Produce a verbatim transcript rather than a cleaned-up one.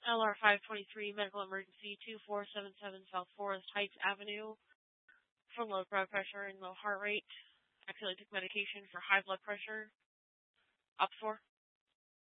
L R five twenty-three, medical emergency two four seven seven South Forest Heights Avenue for low blood pressure and low heart rate. Actually took medication for high blood pressure. Up for?